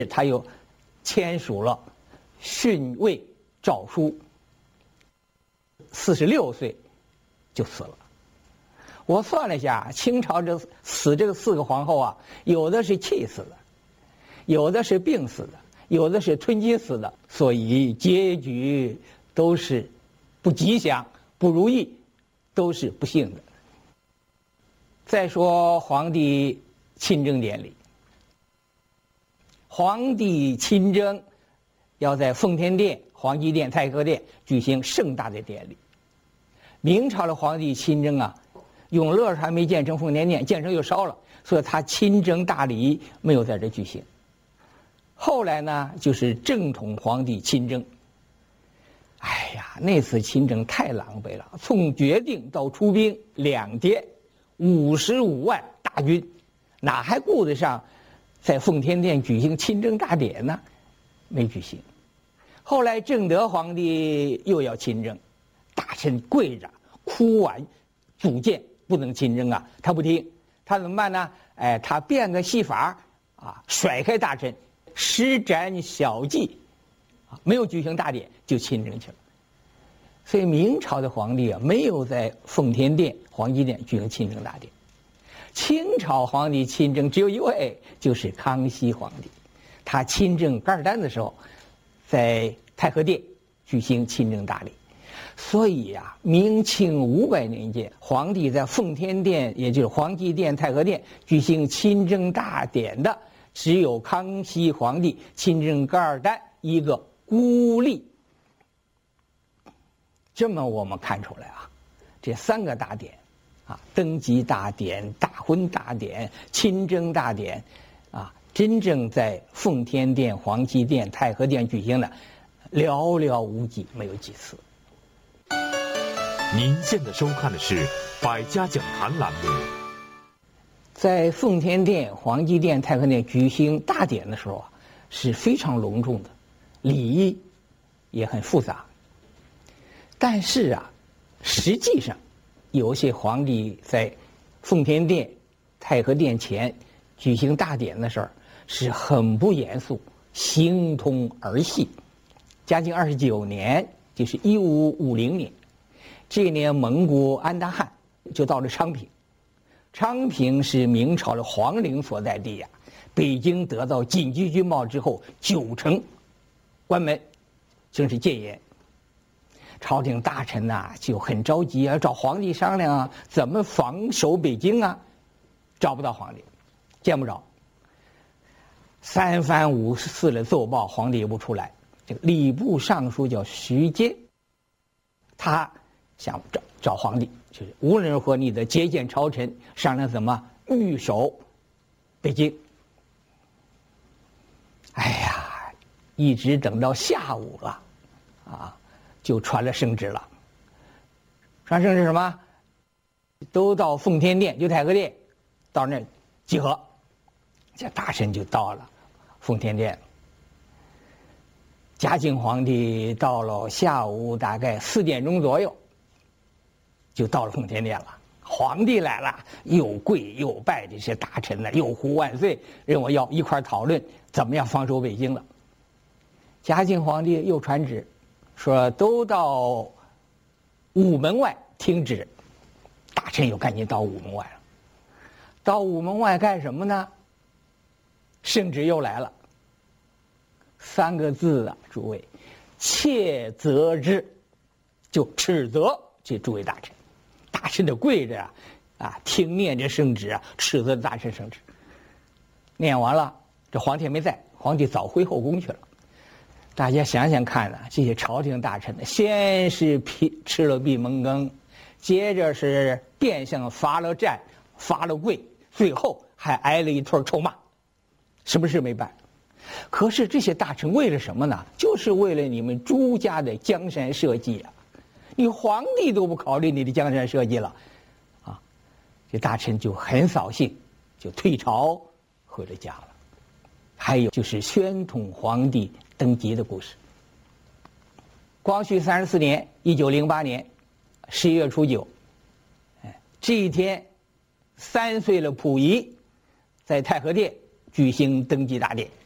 他又签署了逊位诏书，46岁就死了。我算了一下，清朝这4个皇后啊，有的是气死的，有的是病死的，有的是吞金死的，所以结局都是不吉祥、不如意，都是不幸的。再说皇帝亲征典礼，皇帝亲征要在奉天殿、皇极殿、太和殿举行盛大的典礼。明朝的皇帝亲征啊，永乐还没建成奉天殿，建成又烧了，所以他亲征大礼没有在这举行。后来呢，就是正统皇帝亲征。哎呀，那次亲征太狼狈了，从决定到出兵2天，55万大军，哪还顾得上在奉天殿举行亲征大典呢？没举行。后来正德皇帝又要亲征，大臣跪着哭挽阻谏，不能亲征啊，他不听，他怎么办呢？他变个戏法啊，甩开大臣，施展小计，没有举行大典就亲征去了。所以明朝的皇帝啊，没有在奉天殿、皇极殿举行亲征大典。清朝皇帝亲征只有一位，就是康熙皇帝。他亲征噶尔丹的时候，在太和殿举行亲征大礼。所以啊，明清500年间，皇帝在奉天殿，也就是皇极殿、太和殿举行亲征大典的，只有康熙皇帝亲征噶尔丹一个孤例。这么我们看出来啊，这3个大典啊，登基大典、大婚大典、亲征大典啊，真正在奉天殿、皇极殿、太和殿举行的寥寥无几，没有几次。 您现在收看的是百家讲坛栏目。 在奉天殿、皇极殿、太和殿举行大典的时候啊，是非常隆重的，礼仪也很复杂。但是啊，实际上有些皇帝在奉天殿、太和殿前举行大典的时候是很不严肃，形同儿戏。嘉靖29年，就是1550年，这一年蒙古安达汗就到了昌平。昌平是明朝的皇陵所在地呀。北京得到紧急军报之后，9城关门，正式戒严。朝廷大臣呐就很着急啊，找皇帝商量啊，怎么防守北京啊？找不到皇帝，见不着。3番5次的奏报，皇帝也不出来。这个礼部尚书叫徐阶，他想找皇帝，就是无论如何你得接见朝臣，商量怎么御守北京。哎呀，一直等到下午了，啊。就传了圣旨了。传圣旨什么？都到奉天殿，就太和殿，到那儿集合。这大臣就到了奉天殿。嘉靖皇帝到了下午大概4点钟左右，就到了奉天殿了。皇帝来了，又跪又拜，这些大臣呢又呼万岁，认为要一块讨论怎么样防守北京了。嘉靖皇帝又传旨。说都到午门外听旨，大臣又赶紧到午门外了。到午门外干什么呢？圣旨又来了，3个字啊，诸位，切责之，就斥责这诸位大臣。大臣得跪着啊，听念这圣旨啊，斥责大臣圣旨。念完了，这皇帝没在，皇帝早回后宫去了。大家想想看啊，这些朝廷大臣呢，先是吃了闭门羹，接着是变相罚了站、罚了跪，最后还挨了一通臭骂，什么事没办。可是这些大臣为了什么呢？就是为了你们朱家的江山社稷啊！你皇帝都不考虑你的江山社稷了，啊，这大臣就很扫兴，就退朝回了家了。还有就是宣统皇帝登基的故事。光绪34年，1908年11月初9，这一天，3岁的溥仪在太和殿举行登基大典。